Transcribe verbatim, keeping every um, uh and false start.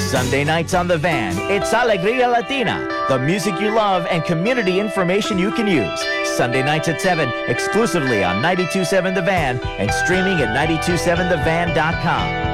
Sunday nights on The Van, it's Alegria Latina, the music you love and community information you can use. Sunday nights at seven, exclusively on ninety-two point seven The Van and streaming at ninety two seven the van dot com.